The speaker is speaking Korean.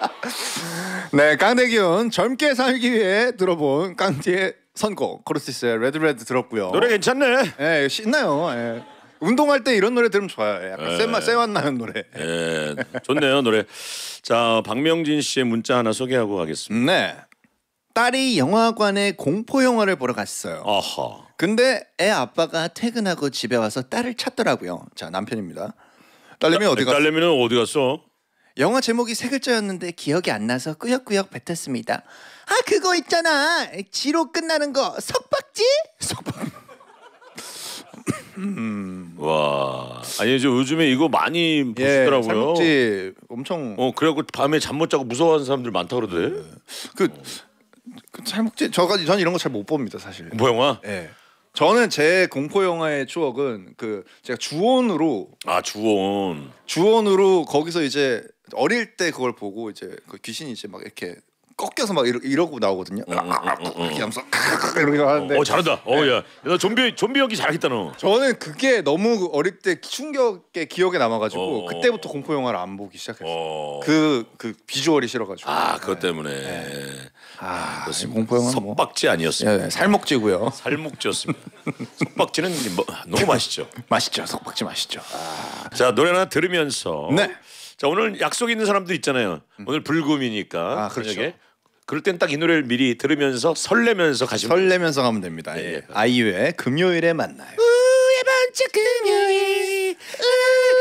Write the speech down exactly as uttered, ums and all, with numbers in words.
네, 깡대기운 젊게 살기 위해 들어본 깡디의 선곡 코르티스의 레드 레드 들었고요. 노래 괜찮네. 예, 신나요. 예. 운동할 때 이런 노래 들으면 좋아요. 약간 쎄맛 쎄맛 나는 노래. 예, 좋네요 노래. 자, 박명진 씨의 문자 하나 소개하고 가겠습니다. 네, 딸이 영화관에 공포 영화를 보러 갔어요. 아하. 근데 애 아빠가 퇴근하고 집에 와서 딸을 찾더라고요. 자, 남편입니다. 딸내미 어디 갔어? 딸내미는 어디 갔어? 영화 제목이 세 글자였는데 기억이 안 나서 꾸역꾸역 뱉었습니다. 아, 그거 있잖아. 지로 끝나는 거. 석박지? 석박. 음. 와, 아니 저 요즘에 이거 많이 예, 보시더라고요. 살목지 엄청. 어, 그래갖고 밤에 잠 못 자고 무서워하는 사람들 많다 그러대. 그, 그 살목지 저까지 전 이런 거 잘 못 봅니다 사실. 공포 영화? 예. 저는 제 공포 영화의 추억은 그 제가 주원으로 아, 주원. 주원으로 거기서 이제 어릴 때 그걸 보고 이제 그 귀신이 이제 막 이렇게 꺾여서 막 이러, 이러고 나오거든요. 응, 응, 응, 응. 이렇게 하면서 이렇게 하는데. 어, 잘한다. 어, 야, 나 좀비 좀비 연기 잘했다 너. 저는 그게 너무 어릴 때 충격의 기억에 남아가지고 어. 그때부터 공포 영화를 안 보기 시작했어요. 어. 그, 그 비주얼이 싫어가지고. 아, 그것 네. 때문에. 아, 그렇습니다. 공포 영화 뭐. 석박지 아니었습니다. 예, 살목지고요. 살묵지였습니다. 석박지는 뭐, 너무 맛있죠. 맛있죠. 석박지 맛있죠. 자, 노래 하나 들으면서. 네. 자, 오늘 약속 있는 사람도 있잖아요. 오늘 불금이니까. 아, 그렇죠. 저녁에. 그럴 땐 딱 이 노래를 미리 들으면서 설레면서 가시면 설레면서 가면 됩니다. 예. 예. 아이유의 금요일에 만나요. 우의 번째 금요일